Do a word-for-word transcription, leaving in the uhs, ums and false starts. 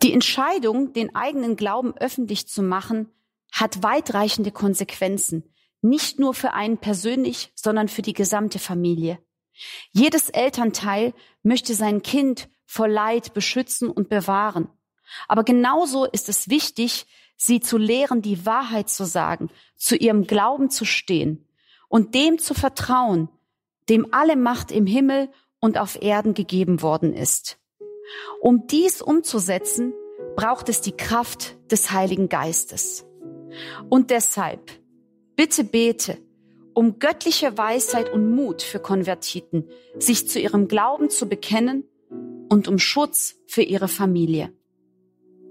Die Entscheidung, den eigenen Glauben öffentlich zu machen, hat weitreichende Konsequenzen, nicht nur für einen persönlich, sondern für die gesamte Familie. Jedes Elternteil möchte sein Kind vor Leid beschützen und bewahren. Aber genauso ist es wichtig, sie zu lehren, die Wahrheit zu sagen, zu ihrem Glauben zu stehen und dem zu vertrauen, dem alle Macht im Himmel und auf Erden gegeben worden ist. Um dies umzusetzen, braucht es die Kraft des Heiligen Geistes. Und deshalb, bitte bete um göttliche Weisheit und Mut für Konvertiten, sich zu ihrem Glauben zu bekennen und um Schutz für ihre Familie.